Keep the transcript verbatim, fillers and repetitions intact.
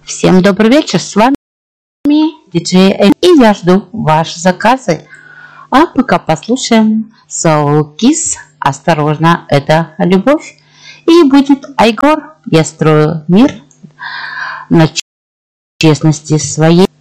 Всем добрый вечер, с вами диджей Эми, и я жду ваши заказы. А пока послушаем Soul Kiss, осторожно, это любовь. И будет Айгор, я строю мир на честности своей.